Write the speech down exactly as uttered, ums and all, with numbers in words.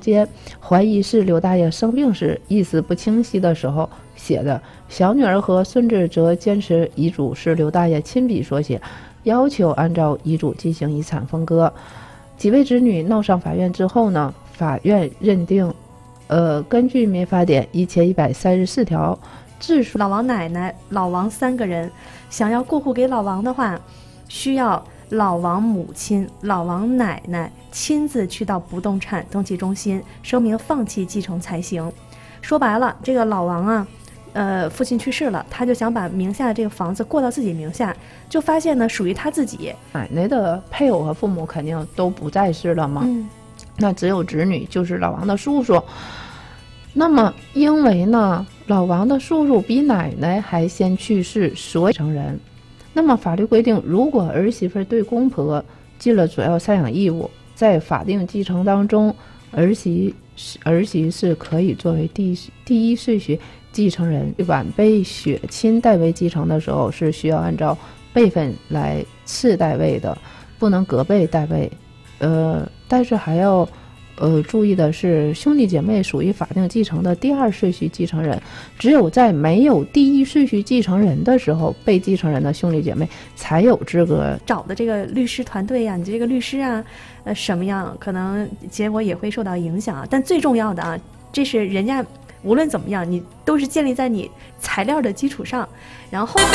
间，怀疑是刘大爷生病时意识不清晰的时候写的。小女儿和孙子则坚持遗嘱是刘大爷亲笔所写，要求按照遗嘱进行遗产分割。几位子女闹上法院之后呢，法院认定，呃，根据民法典一千一百三十四条，自属老王奶奶、老王三个人想要过户给老王的话，需要老王母亲、老王奶奶亲自去到不动产登记中心声明放弃继承才行。说白了，这个老王啊，呃，父亲去世了，他就想把名下的这个房子过到自己名下，就发现呢，属于他自己。 奶奶的配偶和父母肯定都不在世了嘛， 嗯， 那只有子女，就是老王的叔叔。那么，因为呢，老王的叔叔比奶奶还先去世，所以继承人。那么法律规定，如果儿媳妇对公婆尽了主要赡养义务，在法定继承当中，儿媳儿媳是可以作为第第一顺序继承人。晚辈血亲代位继承的时候，是需要按照辈分来次代位的，不能隔辈代位。呃，但是还要呃注意的是，兄弟姐妹属于法定继承的第二顺序继承人，只有在没有第一顺序继承人的时候，被继承人的兄弟姐妹才有资格找的这个律师团队呀、啊，你这个律师啊，呃，什么样，可能结果也会受到影响。但最重要的啊，这是人家无论怎么样，你都是建立在你材料的基础上，然后。